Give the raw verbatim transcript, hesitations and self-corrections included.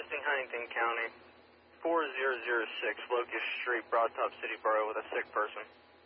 requesting Huntington County, four zero zero six Locust Street, Broad Top City Borough with a sick person.